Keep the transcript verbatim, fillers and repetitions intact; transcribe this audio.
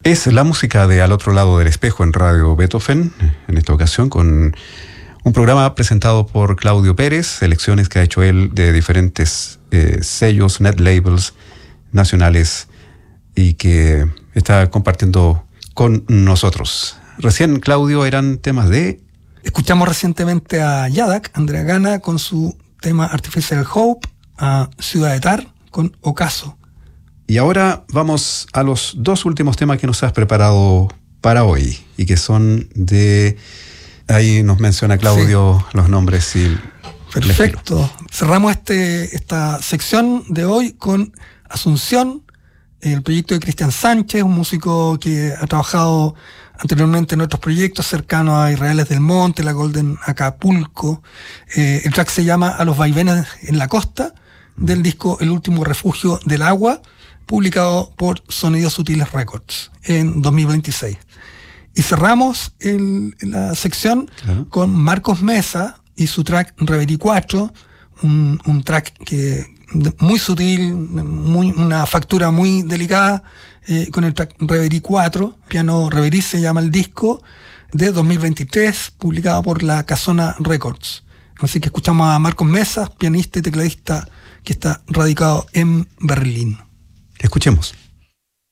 Es la música de Al otro lado del espejo en Radio Beethoven, en esta ocasión con un programa presentado por Claudio Pérez, selecciones que ha hecho él de diferentes eh, sellos, net labels nacionales y que está compartiendo con nosotros. Recién, Claudio, eran temas de... Escuchamos recientemente a Yadak, Andrea Gana, con su tema Artificial Hope, a Ciudad de Tar con Ocaso. Y ahora vamos a los dos últimos temas que nos has preparado para hoy y que son de... Ahí nos menciona Claudio sí. los nombres y... Perfecto. Cerramos este, esta sección de hoy con Asunción, el proyecto de Cristian Sánchez, un músico que ha trabajado anteriormente en otros proyectos cercanos a Israeles del Monte, la Golden Acapulco. Eh, el track se llama A los vaivenes en la costa, del disco El último refugio del agua, publicado por Sonidos Sutiles Records en dos mil veintiséis. Y cerramos el, la sección uh-huh. con Marcos Mesa y su track Reverie cuatro, un, un track que muy sutil, muy, una factura muy delicada, eh, con el track Reverie cuatro, Piano Reverie se llama el disco, de dos mil veintitrés, publicado por la Casona Records. Así que escuchamos a Marcos Mesa, pianista y tecladista que está radicado en Berlín. Escuchemos.